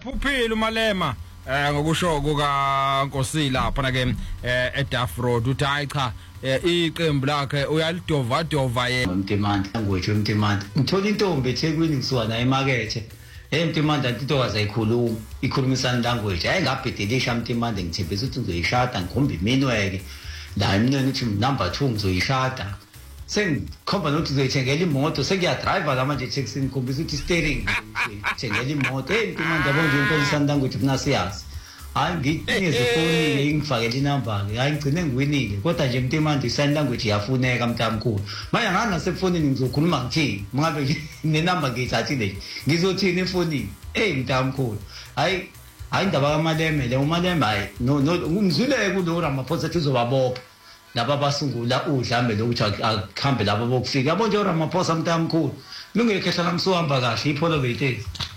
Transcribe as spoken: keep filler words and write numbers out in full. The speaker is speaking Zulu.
uphuphile uMalema eh ngokusho kuka Nkosi lapha na ke eDaff Road uthi hayi cha iqembu lakhe uyalidova dova yena uMtimanda language uMtimanda ngithola intombi eThekwini ngisuka naye emakethe hey Mtimanda intitokazi ayikhuluma ikhulumisana language hayi ngabhedelisha Mtimanda ngithembisa ukuthi ngizoyishada ngikhomba iminweke la emnene uthi number two ngizoyishada sengikhomba nokuthi ngizoyithengela imoto sekuya driver la manje taxi ngikhombisa ukuthi steering ngithengela imoto hey Mtimanda bonje inkolisana language kunasiyazi hayi ngithize ifoni ngifakele inamba ke hayi ngicine ngiwinile kodwa nje Mtimanda isign language iyafuneka mntamkhulu manje ngana sefonini ngizokhuluma ngithini ngabe nenamba ngiyithathile ngizothini efonini hey mntamkhulu hayi hayi indaba kaMaleme le uMaleme hayi no ngizwile kulo Ramaphosa ethi uzobabopha laba basungula udlambe lokuthi akhambe labo bokufika yabo nje uRamaphosa mntamkhulu lungekhe hlala msuhamba kahle ipholo bethe